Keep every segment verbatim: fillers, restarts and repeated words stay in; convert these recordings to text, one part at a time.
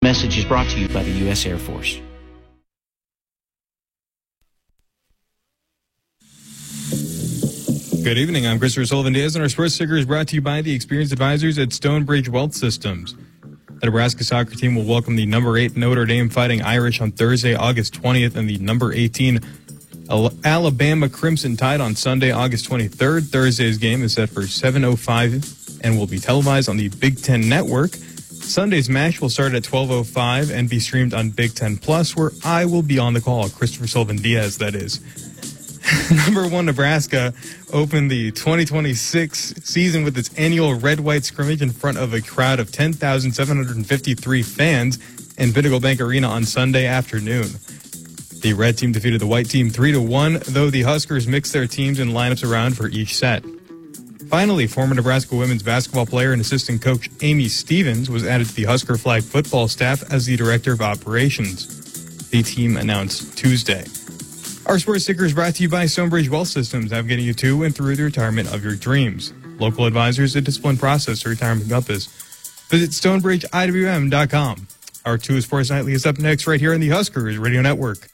Message is brought to you by the U S Air Force. Good evening. I'm Christopher Sullivan Diaz, and our sports sticker is brought to you by the experienced advisors at Stonebridge Wealth Systems. The Nebraska soccer team will welcome the number eight Notre Dame Fighting Irish on Thursday, August twentieth, and the number eighteen Alabama Crimson Tide on Sunday, August twenty-third. Thursday's game is set for seven oh five and will be televised on the Big Ten Network. Sunday's match will start at twelve oh five and be streamed on Big Ten Plus, where I will be on the call. Christopher Sullivan Diaz, that is. Number one Nebraska opened the twenty twenty-six season with its annual red-white scrimmage in front of a crowd of ten thousand seven hundred fifty-three fans in Pinnacle Bank Arena on Sunday afternoon. The red team defeated the white team three to one, though the Huskers mixed their teams and lineups around for each set. Finally, former Nebraska women's basketball player and assistant coach Amy Stevens was added to the Husker flag football staff as the director of operations, the team announced Tuesday. Our sports sticker is brought to you by Stonebridge Wealth Systems, navigating you to and through the retirement of your dreams. Local advisors, a disciplined process to retirement compass. Visit stonebridge I W M dot com. Our two Sports Nightly is up next right here on the Huskers Radio Network.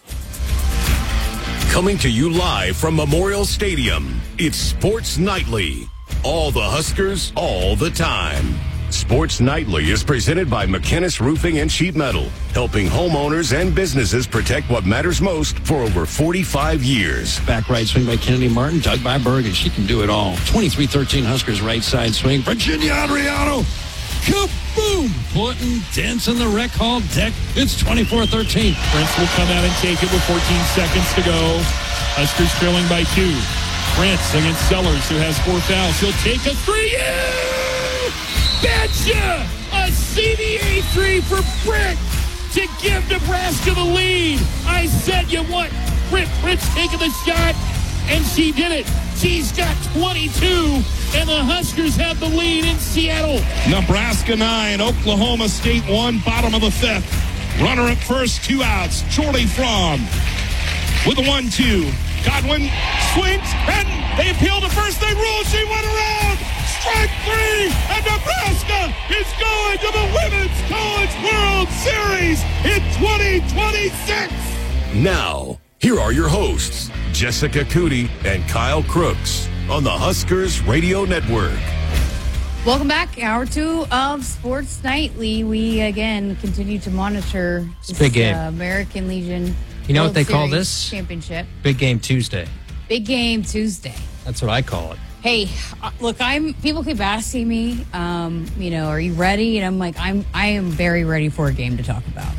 Coming to you live from Memorial Stadium, it's Sports Nightly. All the Huskers, all the time. Sports Nightly is presented by McKinnis Roofing and Sheet Metal, helping homeowners and businesses protect what matters most for over forty-five years. Back right swing by Kennedy Martin, dug by Bergen. She can do it all. twenty-three thirteen Huskers right side swing. Virginia Adriano. Kaboom! Putting dents in the rec hall deck. It's twenty-four thirteen. Prince will come out and take it with fourteen seconds to go. Huskers trailing by two. Prince against Sellers, who has four fouls. He'll take a three. Yeah! Betcha! A C B A three for Britt to give Nebraska the lead. I said you want Britt Prince taking the shot, and she did it. She's got twenty-two, and the Huskers have the lead in Seattle. Nebraska nine, Oklahoma State one, bottom of the fifth. Runner at first, two outs. Jordy Fromm with a one two. Godwin swings, and they appeal to first. They rule. She went around. Strike three, and Nebraska is going to the Women's College World Series in twenty twenty-six. Now, here are your hosts, Jessica Cootie and Kyle Crooks on the Huskers Radio Network. Welcome back. Hour two of Sports Nightly. We, again, continue to monitor this big game. Uh, American Legion You know World what they Series call this? Championship. Big Game Tuesday. Big Game Tuesday. That's what I call it. Hey, uh, look, I'm. People keep asking me, um, you know, are you ready? And I'm like, I'm. I am very ready for a game to talk about.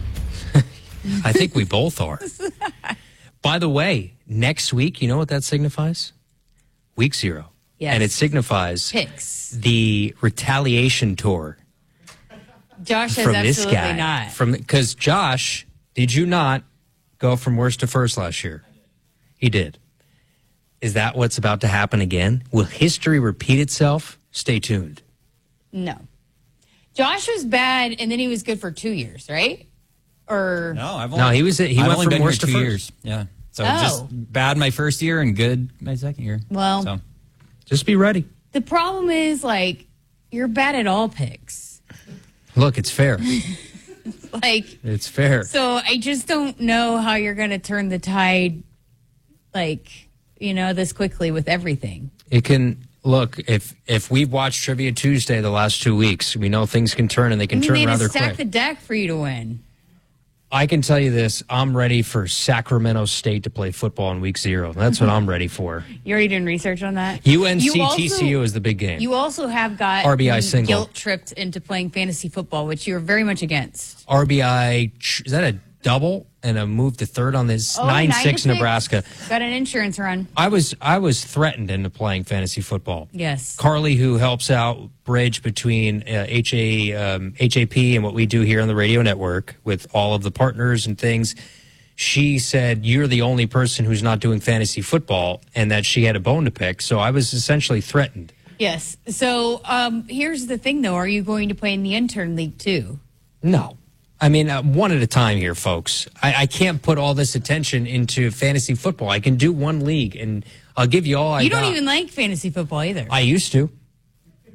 I think we both are. By the way, next week, you know what that signifies? Week zero. Yes. And it signifies Picks. the retaliation tour. Josh has from this absolutely guy. not. From because Josh, did you not go from worst to first last year? He did. Is that what's about to happen again? Will history repeat itself? Stay tuned. No. Josh was bad, and then he was good for two years, right? Or no, I've only, no, he was. He I've went only from been here worst two to first. years. Yeah, so Oh. just bad my first year and good my second year. Well, so. Just be ready. The problem is, like, you're bad at all picks. Look, it's fair. Like, It's fair. so I just don't know how you're going to turn the tide, like, you know, this quickly with everything. It can look if if we've watched Trivia Tuesday the last two weeks, we know things can turn and they can I mean, turn they rather just stack quick. the deck for you to win. I can tell you this: I'm ready for Sacramento State to play football in week zero. That's what I'm ready for. You already doing research on that? U N C You also- T C U is the big game. You also have got R B I single. guilt tripped into playing fantasy football, which you're very much against. R B I is that a double and a move to third on this Oh, nine nine to six six. Nebraska? Got an insurance run. I was I was threatened into playing fantasy football. Yes. Carly, who helps out bridge between uh, H A um, H A P and what we do here on the radio network with all of the partners and things, she said you're the only person who's not doing fantasy football, and that she had a bone to pick. So I was essentially threatened. Yes. So um, here's the thing, though. Are you going to play in the intern league, too? No. I mean, uh, one at a time here, folks. I, I can't put all this attention into fantasy football. I can do one league, and I'll give you all I You don't got. even like fantasy football either. I used to.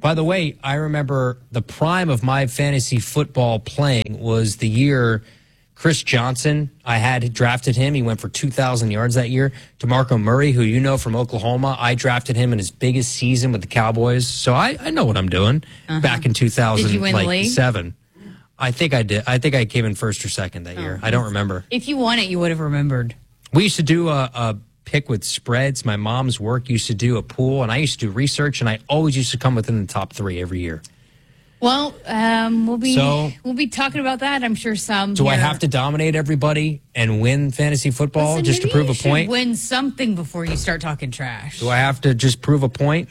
By the way, I remember the prime of my fantasy football playing was the year Chris Johnson, I had drafted him. He went for two thousand yards that year. DeMarco Murray, who you know from Oklahoma, I drafted him in his biggest season with the Cowboys. So I, I know what I'm doing. Uh-huh. Back in two thousand seven. Did you win the league? I think I did. I think I came in first or second that oh, year. I don't remember. If you won it, you would have remembered. We used to do a, a pick with spreads. My mom's work used to do a pool, and I used to do research, and I always used to come within the top three every year. Well, um, we'll be so, we'll be talking about that. I'm sure some. Do here. I have to dominate everybody and win fantasy football Listen, just to prove you a point? Win something before you start talking trash. Do I have to just prove a point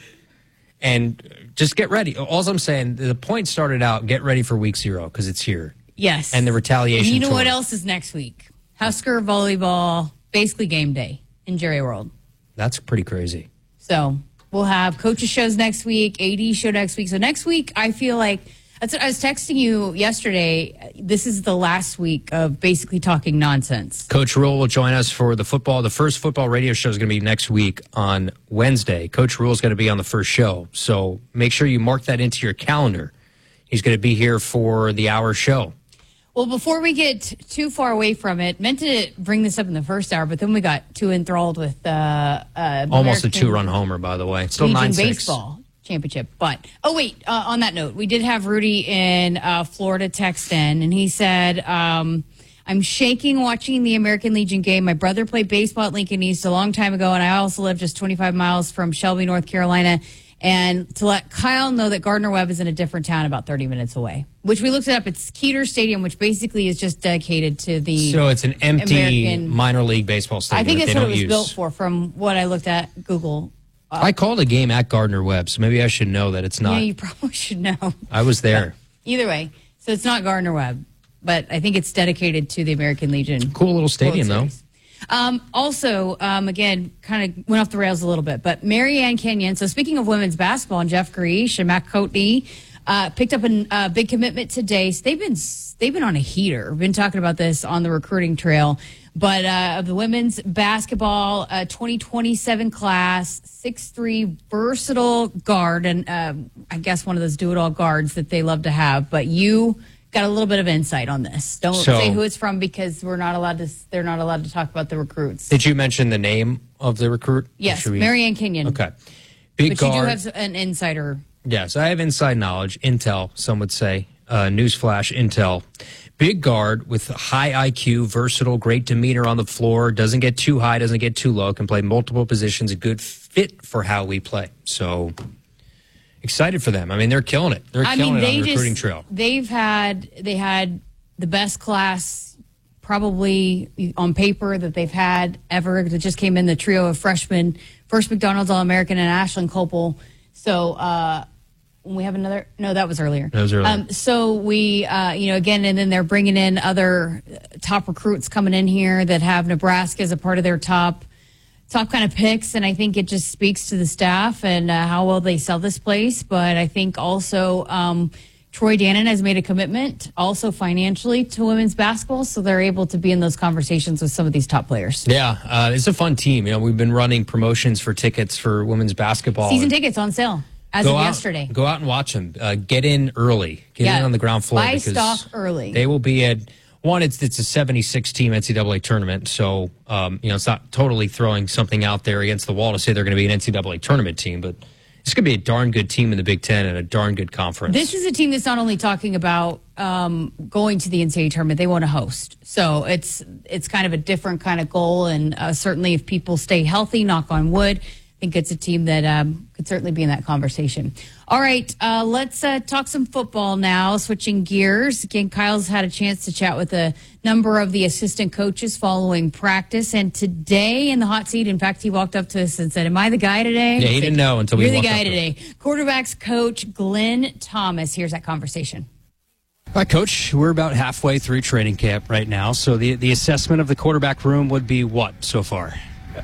and just get ready? All I'm saying, the point started out. Get ready for week zero because it's here. Yes, and the retaliation. And you know tour. what else is next week? Husker volleyball, basically game day in Jerry World. That's pretty crazy. So we'll have coaches shows next week, A D show next week. So next week, I feel like that's what I was texting you yesterday. This is the last week of basically talking nonsense. Coach Rule will join us for the football. The first football radio show is going to be next week on Wednesday. Coach Rule is going to be on the first show. So make sure you mark that into your calendar. He's going to be here for the hour show. Well, before we get too far away from it, meant to bring this up in the first hour, but then we got too enthralled with uh, uh, almost American a two-run homer, by the way. Still nine six baseball championship. But oh wait, uh, on that note, we did have Rudy in uh, Florida text in, and he said, um, "I'm shaking watching the American Legion game. My brother played baseball at Lincoln East a long time ago, and I also live just twenty-five miles from Shelby, North Carolina." And to let Kyle know that Gardner-Webb is in a different town about thirty minutes away, which we looked it up. It's Keeter Stadium, which basically is just dedicated to the So it's an empty American, minor league baseball stadium. I think that's that what it was use. built for, from what I looked at Google. Uh, I called a game at Gardner-Webb, so maybe I should know that it's not. Yeah, you probably should know. I was there. But either way, so it's not Gardner-Webb, but I think it's dedicated to the American Legion. Cool little stadium, though. Um, also, um, again, kind of went off the rails a little bit, but Marianne Kenyon. So speaking of women's basketball, and Jeff Greash and Matt Coatney uh, picked up a uh, big commitment today. So they've been they've been on a heater. We've been talking about this on the recruiting trail. But uh, of the women's basketball uh, twenty twenty-seven class, six three versatile guard, and uh, I guess one of those do-it-all guards that they love to have. But you got a little bit of insight on this. Don't so, say who it's from because we're not allowed to. They're not allowed to talk about the recruits. Did you mention the name of the recruit? Yes, we... Marianne Kenyon. Okay, big but guard. you do have an insider. Yes, I have inside knowledge, intel. Some would say, uh, newsflash, intel. Big guard with high I Q, versatile, great demeanor on the floor. Doesn't get too high, doesn't get too low. Can play multiple positions. A good fit for how we play. So. Excited for them. I mean, they're killing it. They're I killing mean, it on the just, recruiting trail. They've had they had the best class probably on paper that they've had ever. That just came in the trio of freshmen, first McDonald's All-American and Ashlyn Copel. So uh, we have another. No, that was earlier. That was earlier. Um, so we, uh, you know, again, and then they're bringing in other top recruits coming in here that have Nebraska as a part of their top. top kind of picks, and I think it just speaks to the staff and uh, how well they sell this place. But I think also um, Troy Dannon has made a commitment also financially to women's basketball, so they're able to be in those conversations with some of these top players. Yeah, uh, it's a fun team. You know, we've been running promotions for tickets for women's basketball. Season tickets on sale as of out, yesterday. Go out and watch them. Uh, get in early. Get yeah, in on the ground floor. Buy because stock early. They will be at... One, it's it's a seventy-six team N C double A tournament, so um, you know it's not totally throwing something out there against the wall to say they're going to be an N C double A tournament team, but it's going to be a darn good team in the Big Ten and a darn good conference. This is a team that's not only talking about um, going to the N C double A tournament, they want to host. So it's it's kind of a different kind of goal, and uh, certainly if people stay healthy, knock on wood, I think it's a team that um, could certainly be in that conversation. All right, uh, let's uh, talk some football now, switching gears. Again, Kyle's had a chance to chat with a number of the assistant coaches following practice. And today in the hot seat, in fact, he walked up to us and said, am I the guy today? Yeah, he didn't know until we You're walked the guy up to today. him. Quarterbacks coach Glenn Thomas. Here's that conversation. All right, Coach, we're about halfway through training camp right now. So the, the assessment of the quarterback room would be what so far?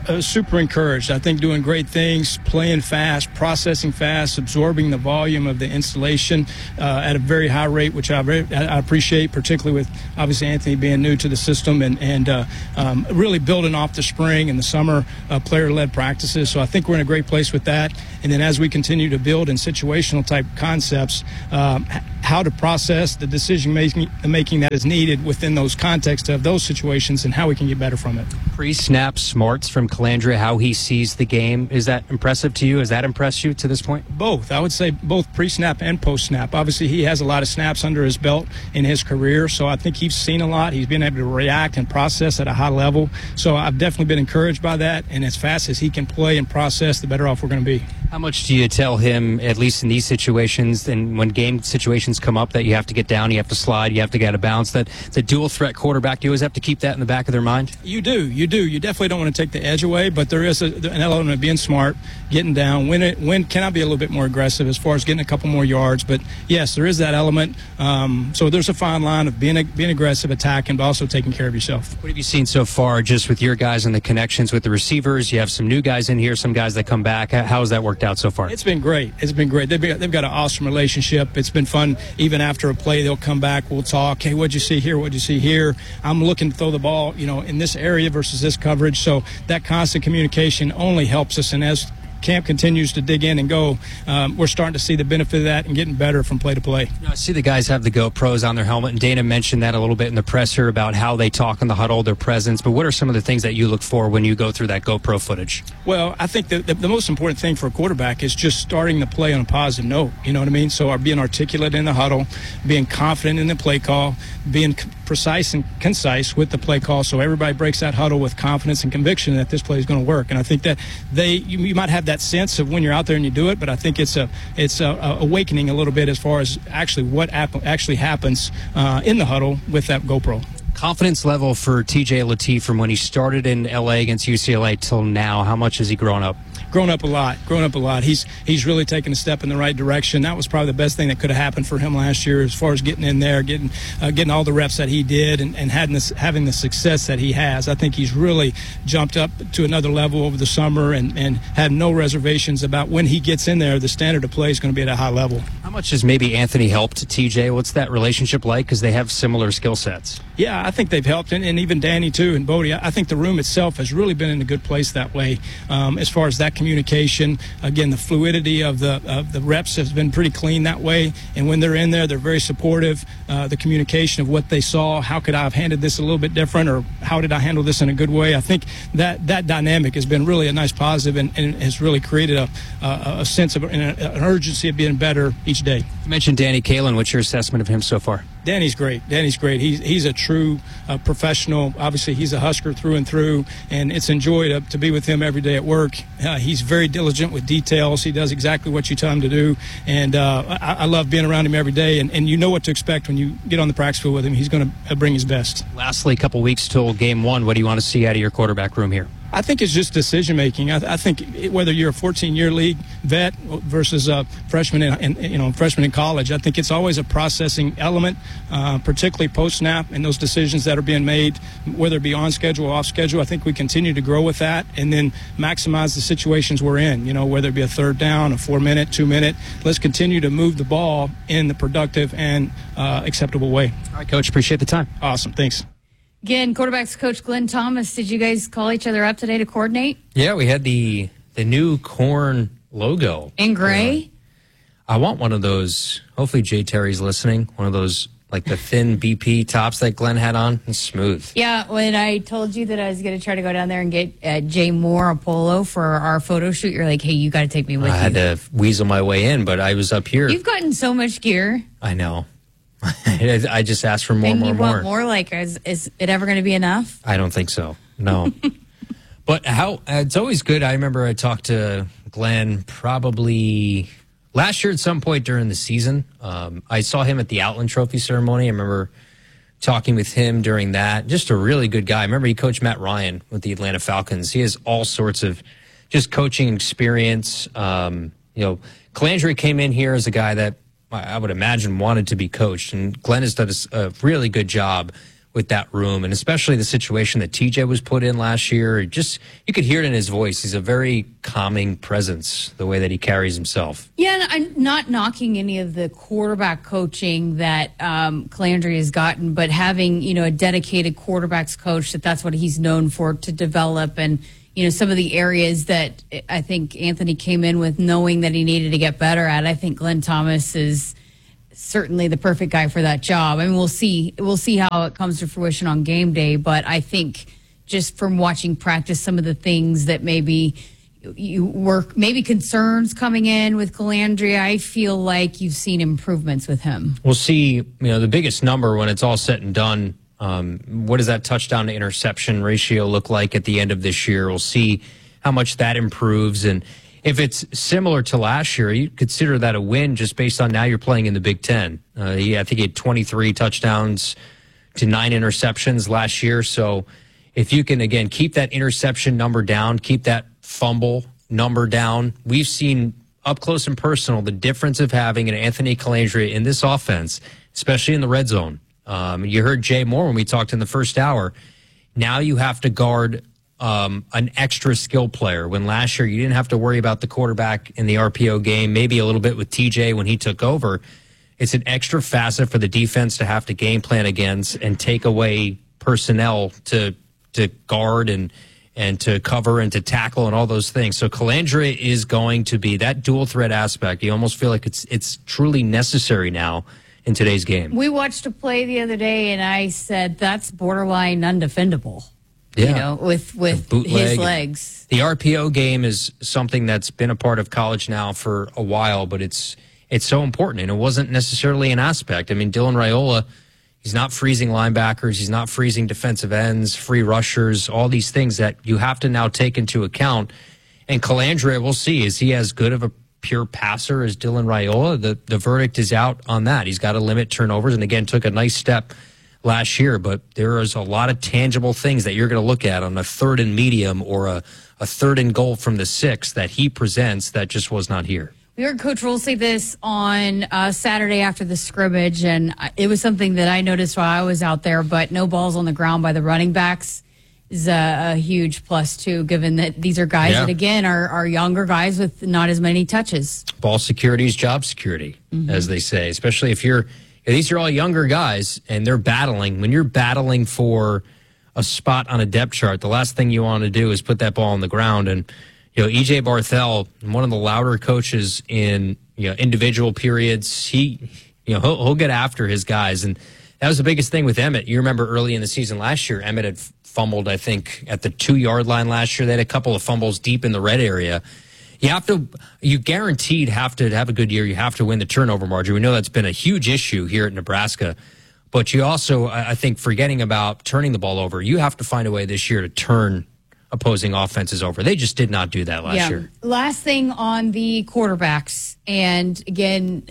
uh, super encouraged. I think doing great things, playing fast, processing fast, absorbing the volume of the installation uh, at a very high rate, which I, very, I appreciate, particularly with obviously Anthony being new to the system, and, and uh, um, really building off the spring and the summer uh, player-led practices. So I think we're in a great place with that. And then as we continue to build in situational type concepts, um, how to process the decision making, making that is needed within those contexts of those situations and how we can get better from it. Pre-snap smarts from Calandria, how he sees the game. Is that impressive to you? Has that impressed you to this point? Both. I would say both pre-snap and post-snap. Obviously, he has a lot of snaps under his belt in his career, so I think he's seen a lot. He's been able to react and process at a high level. So I've definitely been encouraged by that, and as fast as he can play and process, the better off we're going to be. How much do you tell him, at least in these situations, and when game situations come up, that you have to get down, you have to slide, you have to get out of bounds, that the dual threat quarterback, do you always have to keep that in the back of their mind? You do. You do. You definitely don't want to take the edge away, but there is a, an element of being smart, getting down. When it, when can I be a little bit more aggressive as far as getting a couple more yards? But, yes, there is that element. Um, so there's a fine line of being, being aggressive, attacking, but also taking care of yourself. What have you seen so far just with your guys and the connections with the receivers? You have some new guys in here, some guys that come back. How has that worked out so far? It's been great. It's been great. They've, been, they've got an awesome relationship. It's been fun. Even after a play, they'll come back. We'll talk. Hey, what'd you see here? What'd you see here? I'm looking to throw the ball, you know, in this area versus this coverage. So that constant communication only helps us. And as camp continues to dig in and go, um, we're starting to see the benefit of that and getting better from play to play. You know, I see the guys have the GoPros on their helmet, and Dana mentioned that a little bit in the presser about how they talk in the huddle, their presence. But what are some of the things that you look for when you go through that GoPro footage? Well, I think the, the, the most important thing for a quarterback is just starting the play on a positive note. You know what I mean? So being articulate in the huddle, being confident in the play call, being c- precise and concise with the play call, so everybody breaks that huddle with confidence and conviction that this play is going to work. And I think that they, you, you might have that sense of when you're out there and you do it, but I think it's a it's a, a awakening a little bit as far as actually what ap- actually happens uh, in the huddle with that GoPro. Confidence level for T J Lateef from when he started in L A against U C L A till now, how much has he grown up? Grown up a lot, grown up a lot. He's he's really taken a step in the right direction. That was probably the best thing that could have happened for him last year, as far as getting in there, getting uh, getting all the reps that he did, and, and having this, having the success that he has. I think he's really jumped up to another level over the summer, and, and had no reservations about when he gets in there, the standard of play is going to be at a high level. How much has maybe Anthony helped T J? What's that relationship like? Because they have similar skill sets. Yeah, I think they've helped, and, and even Danny too, and Bodie. I think the room itself has really been in a good place that way, um, as far as that communication. Again, the fluidity of the of the reps has been pretty clean that way, and when they're in there, they're very supportive. Uh, the communication of what they saw, how could I have handled this a little bit different, or how did I handle this in a good way? I think that that dynamic has been really a nice positive, and, and has really created a, a, a sense of an, an urgency of being better each day. You mentioned Danny Kaelin. What's your assessment of him so far? Danny's great. Danny's great. He's he's a true uh, professional. Obviously, he's a Husker through and through, and it's a joy to, to be with him every day at work. Uh, he's very diligent with details. He does exactly what you tell him to do, and uh, I, I love being around him every day, and, and you know what to expect when you get on the practice field with him. He's going to bring his best. Lastly, a couple weeks till game one. What do you want to see out of your quarterback room here? I think it's just decision making. I, I think whether you're a fourteen-year league vet versus a freshman in, in you know freshman in college, I think it's always a processing element, uh, particularly post snap, and those decisions that are being made, whether it be on schedule or off schedule. I think we continue to grow with that, and then maximize the situations we're in. You know, whether it be a third down, a four-minute, two-minute. Let's continue to move the ball in the productive and uh, acceptable way. All right, Coach. Appreciate the time. Awesome. Thanks. Again, quarterbacks coach Glenn Thomas. Did you guys call each other up today to coordinate? Yeah, we had the the new corn logo in gray. Uh, I want one of those. Hopefully, Jay Terry's listening. One of those, like the thin B P tops that Glenn had on. It's smooth. Yeah, when I told you that I was going to try to go down there and get uh, Jay Moore a polo for our photo shoot, you're like, "Hey, you got to take me with I you." had to weasel my way in, but I was up here. You've gotten so much gear. I know. I just asked for more, and more, you more. want more? Like, is, is it ever going to be enough? I don't think so. No. But how? It's always good. I remember I talked to Glenn probably last year at some point during the season. Um, I saw him at the Outland Trophy ceremony. I remember talking with him during that. Just a really good guy. I remember he coached Matt Ryan with the Atlanta Falcons. He has all sorts of just coaching experience. Um, you know, Calandria came in here as a guy that I would imagine wanted to be coached, and Glenn has done a really good job with with that room, and especially the situation that T J was put in last year. Just you could hear it in his voice. He's a very calming presence, the way that he carries himself. Yeah, and I'm not knocking any of the quarterback coaching that um, Calandria has gotten, but having, you know, a dedicated quarterbacks coach, that that's what he's known for, to develop, and, you know, some of the areas that I think Anthony came in with knowing that he needed to get better at. I think Glenn Thomas is certainly the perfect guy for that job. I mean, we'll see. We'll see how it comes to fruition on game day, but I think just from watching practice, some of the things that maybe you were maybe concerns coming in with Calandria, I feel like you've seen improvements with him. We'll see, you know, the biggest number when it's all said and done. Um, what does that touchdown to interception ratio look like at the end of this year? We'll see how much that improves. And if it's similar to last year, you consider that a win just based on now you're playing in the Big Ten. Uh, he, I think he had twenty-three touchdowns to nine interceptions last year. So if you can, again, keep that interception number down, keep that fumble number down. We've seen up close and personal the difference of having an Anthony Calandria in this offense, especially in the red zone. Um, you heard Jay Moore when we talked in the first hour. Now you have to guard Um, an extra skill player, when last year you didn't have to worry about the quarterback in the R P O game, maybe a little bit with T J when he took over. It's an extra facet for the defense to have to game plan against and take away personnel to to guard and and to cover and to tackle and all those things. So Calandria is going to be that dual threat aspect. You almost feel like it's it's truly necessary now in today's game. We watched a play the other day, and I said that's borderline undefendable. Yeah. You know, with, with his legs. The R P O game is something that's been a part of college now for a while, but it's it's so important, and it wasn't necessarily an aspect. I mean, Dylan Raiola, he's not freezing linebackers, he's not freezing defensive ends, free rushers, all these things that you have to now take into account. And Calandria, we'll see, is he as good of a pure passer as Dylan Raiola? The, the verdict is out on that. He's got to limit turnovers, and again, took a nice step last year, but there is a lot of tangible things that you're going to look at on a third and medium or a, a third and goal from the six that he presents that just was not here. We heard Coach Roll say this on uh, Saturday after the scrimmage, and it was something that I noticed while I was out there, but no balls on the ground by the running backs is a, a huge plus, too, given that these are guys Yeah. that, again, are, are younger guys with not as many touches. Ball security is job security, mm-hmm. as they say, especially if you're these are all younger guys, and they're battling. When you're battling for a spot on a depth chart, the last thing you want to do is put that ball on the ground. And, you know, E J Barthel, one of the louder coaches in, you know, individual periods, he, you know, he'll, he'll get after his guys. And that was the biggest thing with Emmett. You remember early in the season last year, Emmett had fumbled, I think, at the two-yard line last year. They had a couple of fumbles deep in the red area. You have to, you guaranteed have to have a good year. You have to win the turnover margin. We know that's been a huge issue here at Nebraska, but you also, I think, forgetting about turning the ball over, you have to find a way this year to turn opposing offenses over. They just did not do that last yeah. year. Last thing on the quarterbacks, and again,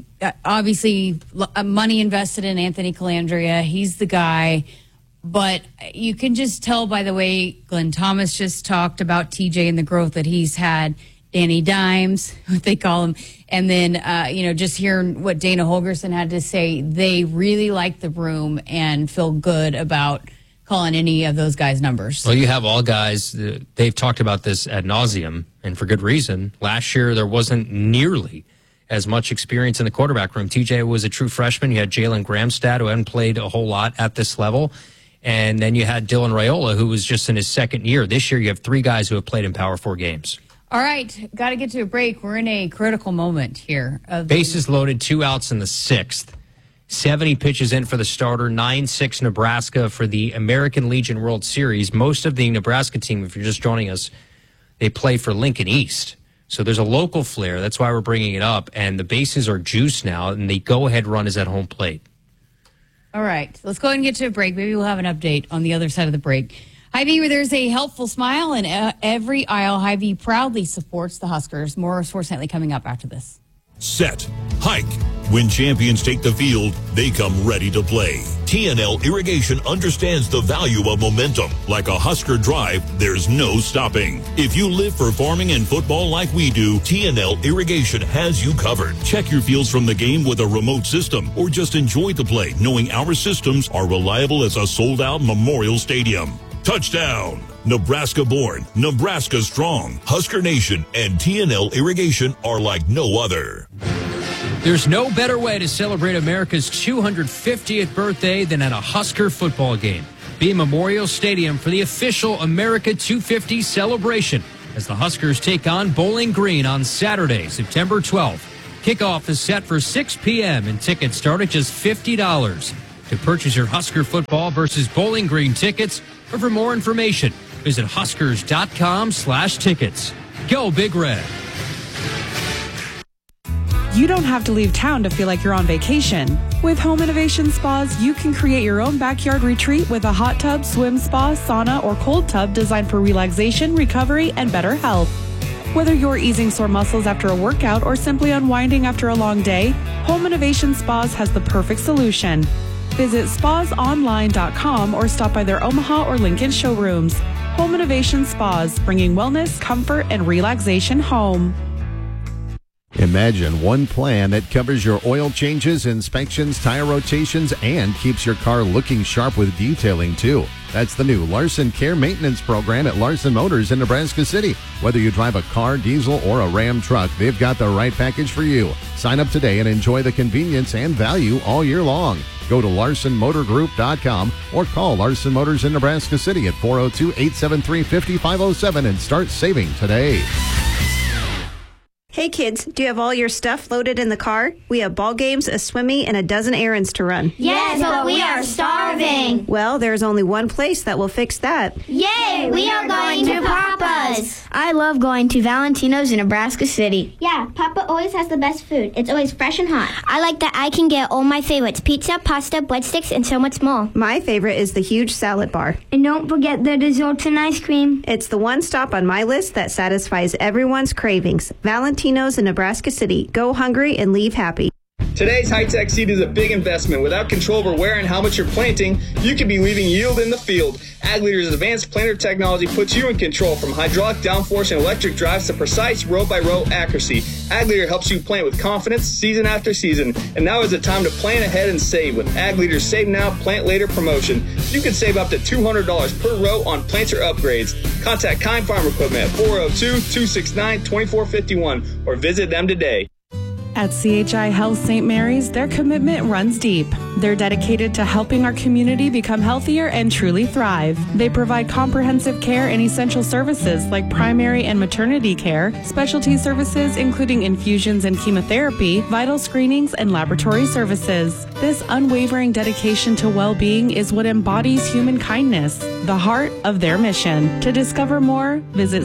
obviously money invested in Anthony Calandria. He's the guy. But you can just tell by the way Glenn Thomas just talked about T J and the growth that he's had. Danny Dimes, what they call him. And then, uh, you know, just hearing what Dana Holgerson had to say, they really like the room and feel good about calling any of those guys' numbers. Well, you have all guys, uh, they've talked about this ad nauseum, and for good reason. Last year, there wasn't nearly as much experience in the quarterback room. T J was a true freshman. You had Jalen Gramstad, who hadn't played a whole lot at this level. And then you had Dylan Raiola, who was just in his second year. This year, you have three guys who have played in Power Four games. All right, got to get to a break. We're in a critical moment here. Of Bases loaded, two outs in the sixth. seventy pitches in for the starter, nine six Nebraska for the American Legion World Series. Most of the Nebraska team, if you're just joining us, they play for Lincoln East. So there's a local flair. That's why we're bringing it up. And the bases are juiced now, and the go-ahead run is at home plate. All right, let's go ahead and get to a break. Maybe we'll have an update on the other side of the break. Hy-Vee, where there's a helpful smile in uh, every aisle, Hy-Vee proudly supports the Huskers. More Sports Nightly coming up after this. Set, hike. When champions take the field, they come ready to play. T N L Irrigation understands the value of momentum. Like a Husker drive, there's no stopping. If you live for farming and football like we do, T N L Irrigation has you covered. Check your fields from the game with a remote system, or just enjoy the play knowing our systems are reliable as a sold-out Memorial Stadium. Touchdown! Nebraska born, Nebraska strong. Husker Nation and T N L Irrigation are like no other. There's no better way to celebrate America's two hundred fiftieth birthday than at a Husker football game. Be in Memorial Stadium for the official America two fifty celebration as the Huskers take on Bowling Green on Saturday, September twelfth. Kickoff is set for six p.m. and tickets start at just fifty dollars. To purchase your Husker football versus Bowling Green tickets, or for more information, visit huskers.com slash tickets. Go Big Red. You don't have to leave town to feel like you're on vacation. With Home Innovation Spas, you can create your own backyard retreat with a hot tub, swim spa, sauna, or cold tub designed for relaxation, recovery, and better health. Whether you're easing sore muscles after a workout or simply unwinding after a long day, Home Innovation Spas has the perfect solution. Visit spas online dot com or stop by their Omaha or Lincoln showrooms. Home Innovation Spas, bringing wellness, comfort, and relaxation home. Imagine one plan that covers your oil changes, inspections, tire rotations, and keeps your car looking sharp with detailing, too. That's the new Larson Care Maintenance Program at Larson Motors in Nebraska City. Whether you drive a car, diesel, or a Ram truck, they've got the right package for you. Sign up today and enjoy the convenience and value all year long. Go to larson motor group dot com or call Larson Motors in Nebraska City at four oh two, eight seven three, five five oh seven and start saving today. Hey kids, do you have all your stuff loaded in the car? We have ball games, a swimmy, and a dozen errands to run. Yes, but we are starving. Well, there's only one place that will fix that. Yay, we are going to Papa's. I love going to Valentino's in Nebraska City. Yeah, Papa always has the best food. It's always fresh and hot. I like that I can get all my favorites, pizza, pasta, breadsticks, and so much more. My favorite is the huge salad bar. And don't forget the desserts and ice cream. It's the one stop on my list that satisfies everyone's cravings. Valentino's in Nebraska City. Go hungry and leave happy. Today's high-tech seed is a big investment. Without control over where and how much you're planting, you could be leaving yield in the field. Ag Leader's advanced planter technology puts you in control, from hydraulic downforce and electric drives to precise row-by-row accuracy. Ag Leader helps you plant with confidence season after season. And now is the time to plan ahead and save with Ag Leader's Save Now, Plant Later promotion. You can save up to two hundred dollars per row on planter upgrades. Contact Kind Farm Equipment at four oh two, two six nine, two four five one or visit them today. At C H I Health Saint Mary's, their commitment runs deep. They're dedicated to helping our community become healthier and truly thrive. They provide comprehensive care and essential services like primary and maternity care, specialty services including infusions and chemotherapy, vital screenings, and laboratory services. This unwavering dedication to well-being is what embodies human kindness, the heart of their mission. To discover more, visit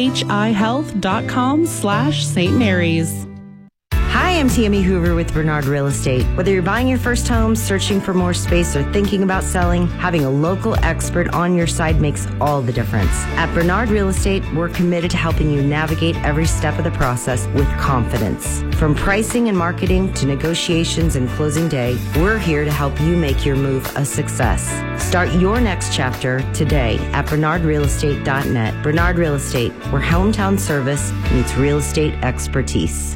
chihealth.com slash Saint Mary's. Hi, I'm Tammy Hoover with Bernard Real Estate. Whether you're buying your first home, searching for more space, or thinking about selling, having a local expert on your side makes all the difference. At Bernard Real Estate, we're committed to helping you navigate every step of the process with confidence. From pricing and marketing to negotiations and closing day, we're here to help you make your move a success. Start your next chapter today at bernard real estate dot net. Bernard Real Estate, where hometown service meets real estate expertise.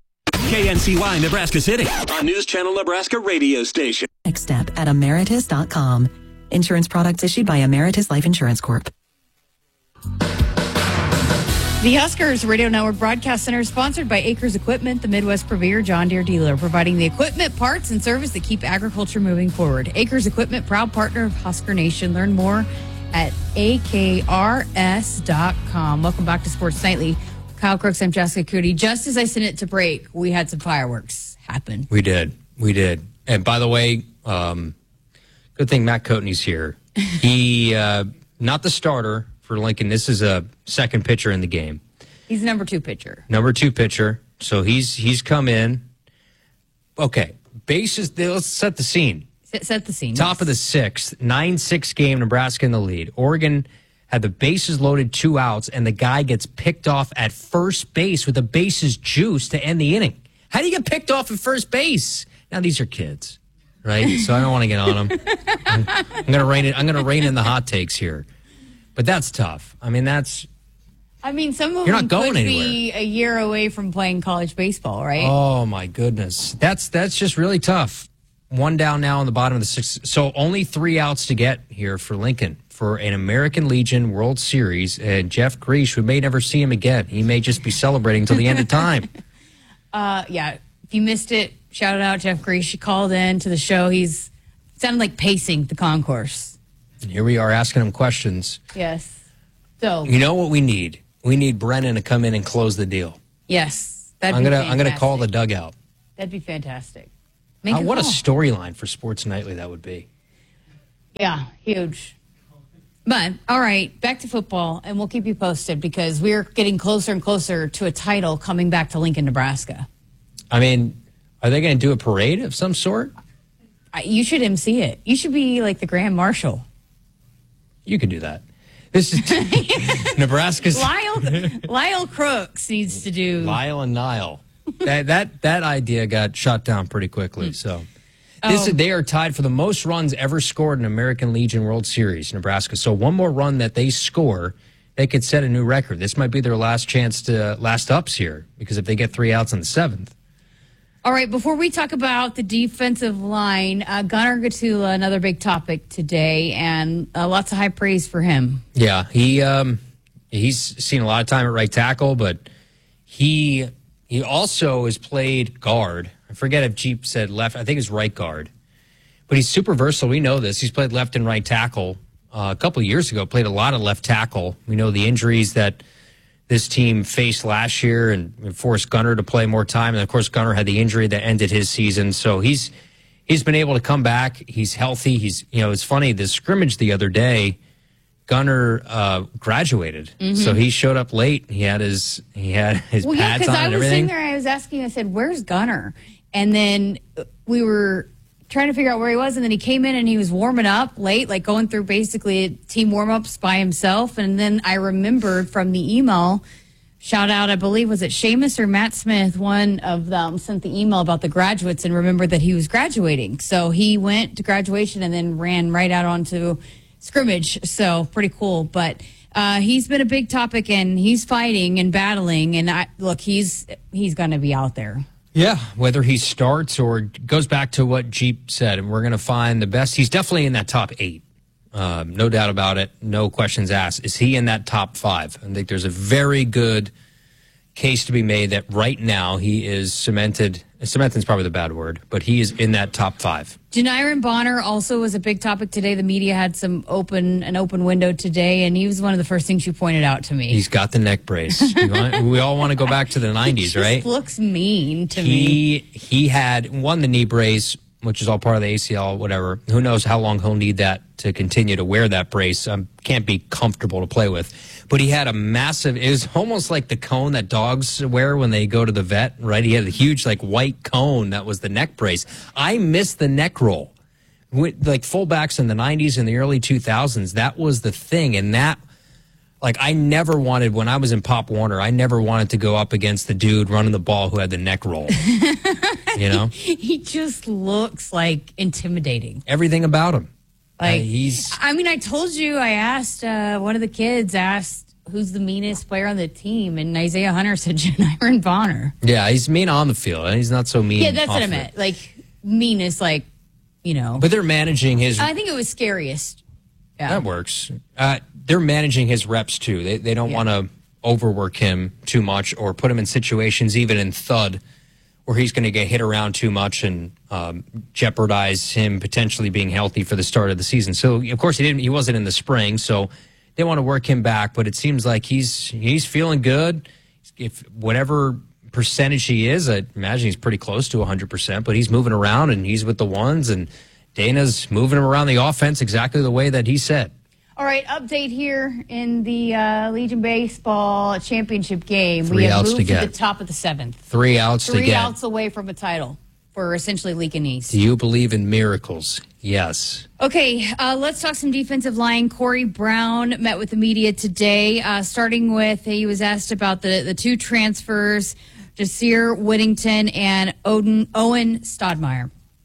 K N C Y Nebraska City, a News Channel Nebraska radio station. Next step at Emeritus dot com. Insurance products issued by Emeritus Life Insurance Corp. The Huskers Radio Network Broadcast Center is sponsored by Acres Equipment, the Midwest premier John Deere dealer, providing the equipment, parts, and service that keep agriculture moving forward. Acres Equipment, proud partner of Husker Nation. Learn more at A K R S dot com. Welcome back to Sports Nightly. Kyle Crooks, I'm Jessica Cootie. Just as I sent it to break, we had some fireworks happen. We did. We did. And by the way, um, good thing Matt Coatney's here. He, uh, not the starter for Lincoln. This is a second pitcher in the game. He's number two pitcher. Number two pitcher. So he's he's come in. Okay. Bases, let's set the scene. Set, set the scene. Top yes. of the sixth, nine six game, Nebraska in the lead. Oregon had the bases loaded, two outs, and the guy gets picked off at first base with the bases juice to end the inning. How do you get picked off at first base? Now, these are kids, right? So I don't want to get on them. I'm, I'm going to rein it. I'm going to rein in the hot takes here, but that's tough. I mean, that's. I mean, some of You're them not going could anywhere. be a year away from playing college baseball, right? Oh my goodness, that's that's just really tough. One down now on the bottom of the sixth. So only three outs to get here for Lincoln for an American Legion World Series. And Jeff Grease, we may never see him again. He may just be celebrating till the end of time. Uh, yeah. If you missed it, shout it out, Jeff Grease. She called in to the show. He's sounded like pacing the concourse. And here we are asking him questions. Yes. So You know what we need? We need Brennan to come in and close the deal. yes, that'd I'm be gonna I'm gonna fantastic. call the dugout. That'd be fantastic. Make Uh, a what a call. storyline for Sports Nightly that would be. Yeah, huge. But, all right, back to football, and we'll keep you posted because we're getting closer and closer to a title coming back to Lincoln, Nebraska. I mean, are they going to do a parade of some sort? I- You should M C it. You should be like the Grand Marshal. You could do that. This is Nebraska's Lyle, Lyle Crooks needs to do. Lyle and Nile. That that that idea got shot down pretty quickly. So this Oh. is, they are tied for the most runs ever scored in American Legion World Series, Nebraska. So one more run that they score, they could set a new record. This might be their last chance to last ups here because if they get three outs on the seventh. All right, before we talk about the defensive line, uh, Gunnar Gatula, another big topic today, and uh, lots of high praise for him. Yeah, he um, he's seen a lot of time at right tackle, but he he also has played guard. I forget if Jeep said left. I think it's right guard. But he's super versatile. We know this. He's played left and right tackle. Uh, a couple of years ago, played a lot of left tackle. We know the injuries that this team faced last year and forced Gunnar to play more time. And, of course, Gunnar had the injury that ended his season. So he's he's been able to come back. He's healthy. He's, you know, it's funny, the scrimmage the other day, Gunnar uh, graduated. Mhm. So he showed up late. He had his he had his Well, yeah, pads because on I and was everything. sitting there, I was asking, I said, where's Gunnar? And then we were trying to figure out where he was, and then he came in and he was warming up late, like going through basically team warm-ups by himself. And then I remembered from the email, shout out, I believe, was it Seamus or Matt Smith? One of them sent the email about the graduates and remembered that he was graduating. So he went to graduation and then ran right out onto scrimmage. So pretty cool. But uh, he's been a big topic, and he's fighting and battling. And I look, he's he's going to be out there. Yeah, whether he starts or goes back to what Jeep said, and we're going to find the best. He's definitely in that top eight. Um, no doubt about it. No questions asked. Is he in that top five? I think there's a very good case to be made that right now he is cemented. Cemented is probably the bad word, but he is in that top five. Janiron Bonner also was a big topic today. The media had some open an open window today, and he was one of the first things you pointed out to me. He's got the neck brace. we, want, we all want to go back to the nineties, Just right? looks mean to me. He he had won the knee brace, which is all part of the A C L, whatever. Who knows how long he'll need that to continue to wear that brace. Um, can't be comfortable to play with. But he had a massive, it was almost like the cone that dogs wear when they go to the vet, right? He had a huge, like, white cone that was the neck brace. I miss the neck roll. With, like, fullbacks in the nineties and the early two thousands, that was the thing. And that, like, I never wanted, when I was in Pop Warner, I never wanted to go up against the dude running the ball who had the neck roll. You know? He just looks like intimidating. Everything about him. Like Uh, he's I mean, I told you, I asked, uh, one of the kids asked who's the meanest player on the team, and Isaiah Hunter said Janiron Bonner. Yeah, he's mean on the field. He's not so mean. Yeah, that's what I off meant. it. Like, meanest, like, you know. But they're managing his. I think it was scariest. Yeah. That works. Uh, they're managing his reps too. They they don't Yeah. want to overwork him too much or put him in situations, even in thud, where he's going to get hit around too much and um, jeopardize him potentially being healthy for the start of the season. So of course he didn't. He wasn't in the spring, so they want to work him back. But it seems like he's he's feeling good. If whatever percentage he is, I imagine he's pretty close to one hundred percent. But he's moving around and he's with the ones, and Dana's moving him around the offense exactly the way that he said. All right, update here in the uh, Legion Baseball Championship game. Three we have outs moved to to, get. the top of the seventh. Three outs to Three get. outs away from a title for essentially Lincoln East. Do you believe in miracles? Yes. Okay, uh, let's talk some defensive line. Corey Brown met with the media today, uh, starting with, he was asked about the, the two transfers, Jasir Whittington and Odin, Owen Stodmeyer.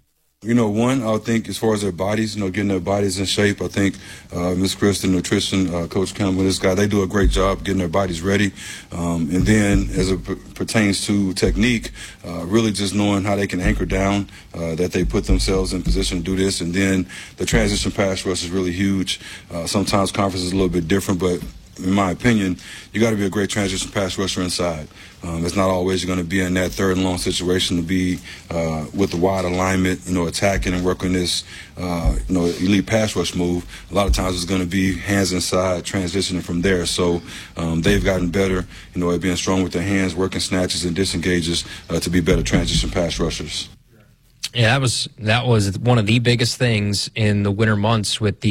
You know, one, I think as far as their bodies, you know, getting their bodies in shape, I think uh, Miss Kristen, nutrition, uh, Coach Campbell, this guy, they do a great job getting their bodies ready. Um, and then as it p- pertains to technique, uh, really just knowing how they can anchor down, uh, that they put themselves in position to do this. And then the transition pass rush is really huge. Uh, sometimes conference is a little bit different, but in my opinion, you got to be a great transition pass rusher inside. Um, it's not always you're going to be in that third and long situation to be uh, with the wide alignment, you know, attacking and working this, uh, you know, elite pass rush move. A lot of times it's going to be hands inside, transitioning from there. So um, they've gotten better, you know, at being strong with their hands, working snatches and disengages uh, to be better transition pass rushers. Yeah, that was that was one of the biggest things in the winter months with the